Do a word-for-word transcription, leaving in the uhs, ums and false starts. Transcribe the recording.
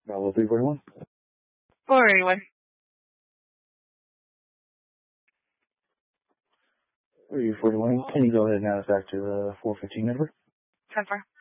Bravo three forty-one. four eighty-one. three forty-one. Can you go ahead and add us back to the four fifteen number? ten four.